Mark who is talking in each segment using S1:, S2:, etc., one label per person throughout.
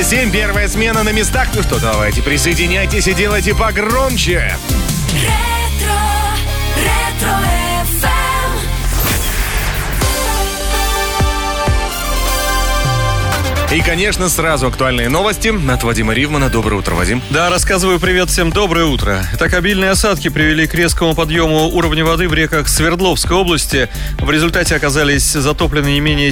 S1: 7, первая смена на местах. Ну что, давайте, присоединяйтесь и делайте погромче. И, конечно, сразу актуальные новости от Вадима Ривмана. Доброе утро, Вадим.
S2: Да, рассказываю, привет всем, доброе утро. Итак, обильные осадки привели к резкому подъему уровня воды в реках Свердловской области. В результате оказались затоплены не менее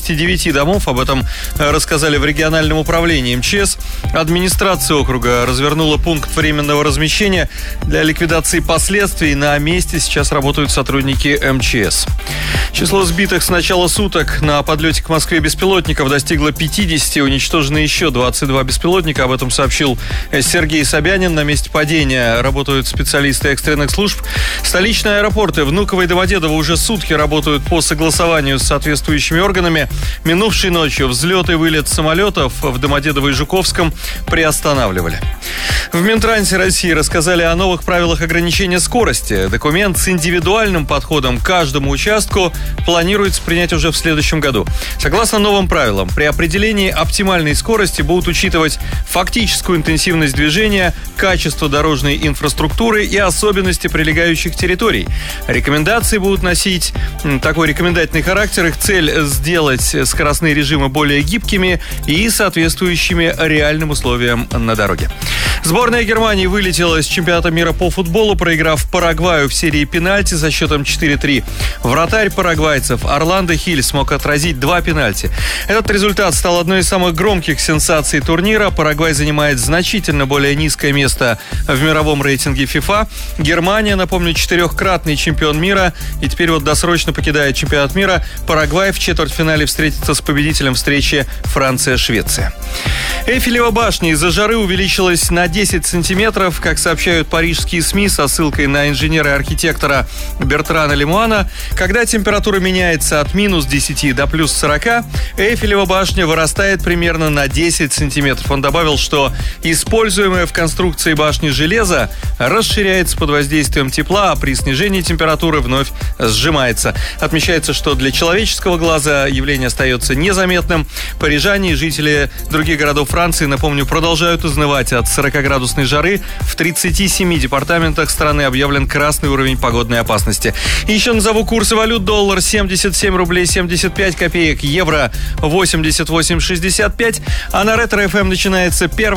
S2: 79 домов. Об этом рассказали в региональном управлении МЧС. Администрация округа развернула пункт временного размещения для ликвидации последствий. На месте сейчас работают сотрудники МЧС. Число сбитых с начала суток на подлете к Москве беспилотников достигло 50. Уничтожены еще 22 беспилотника. Об этом сообщил Сергей Собянин. На месте падения работают специалисты экстренных служб. Столичные аэропорты Внуково и Домодедово уже сутки работают по согласованию с соответствующими органами. Минувшей ночью взлет и вылет самолетов в Домодедово и Жуковском приостанавливали. В Минтрансе России рассказали о новых правилах ограничения скорости. Документ с индивидуальным подходом к каждому участку планируется принять уже в следующем году. Согласно новым правилам, при определении оптимальной скорости будут учитывать фактическую интенсивность движения, качество дорожной инфраструктуры и особенности прилегающих территорий. Рекомендации будут носить такой рекомендательный характер. Их цель – сделать скоростные режимы более гибкими и соответствующими реальным условиям на дороге. Сборная Германии вылетела с чемпионата мира по футболу, проиграв Парагваю в серии пенальти со счетом 4-3. Вратарь парагвайцев Орландо Хиль смог отразить 2 пенальти. Этот результат стал одной из самых громких сенсаций турнира. Парагвай занимает значительно более низкое место в мировом рейтинге FIFA. Германия, напомню, 4-кратный чемпион мира и теперь вот досрочно покидает чемпионат мира. Парагвай в четвертьфинале встретится с победителем встречи Франция-Швеция. Эйфелева башня из-за жары увеличилась на 10 сантиметров. Как сообщают парижские СМИ со ссылкой на инженера и архитектора Бертрана Лемуана, когда температура меняется от минус 10 до плюс 40, Эйфелева башня вырастает примерно на 10 сантиметров. Он добавил, что используемое в конструкции башни железо расширяется под воздействием тепла, а при снижении температуры вновь сжимается. Отмечается, что для человеческого глаза явление остается незаметным. Парижане и жители других городов Франции, напомню, продолжают изнывать от 40-градусной жары. В 37 департаментах страны объявлен красный уровень погодной опасности. И еще назову курсы валют. Доллар 77 рублей 75 копеек, евро 88,65. А на Ретро FM начинается первый